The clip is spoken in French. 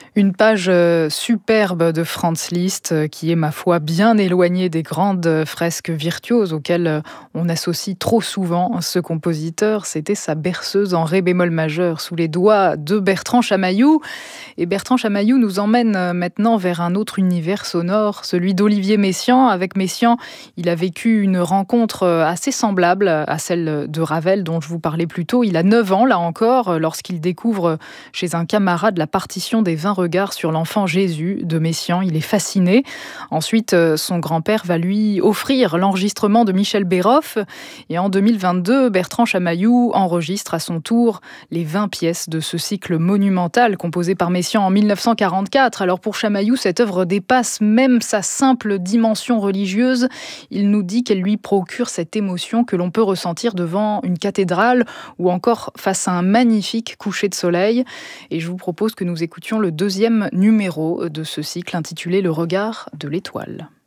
Une page superbe de Franz Liszt qui est, ma foi, bien éloignée des grandes fresques virtuoses auxquelles on associe trop souvent ce compositeur. C'était sa berceuse en ré bémol majeur sous les doigts de Bertrand Chamaillou. Et Bertrand Chamaillou nous emmène maintenant vers un autre univers sonore, celui d'Olivier Messiaen. Avec Messiaen, il a vécu une rencontre assez semblable à celle de Ravel dont je vous parlais plus tôt. Il a 9 ans, là encore, lorsqu'il découvre chez un camarade la partition des 20 regards sur l'enfant Jésus de Messiaen. Il est fasciné. Ensuite, son grand-père va lui offrir l'enregistrement de Michel Béroff. Et en 2022, Bertrand Chamaillou enregistre à son tour les 20 pièces de ce cycle monumental composé par Messiaen en 1944. Alors pour Chamaillou, cette œuvre dépasse même sa simple dimension religieuse. Il nous dit qu'elle lui procure cette émotion que l'on peut ressentir devant une cathédrale ou encore face à un magnifique coucher de soleil. Et je vous propose que nous écoutions le deuxième numéro de ce cycle intitulé Le regard de l'étoile.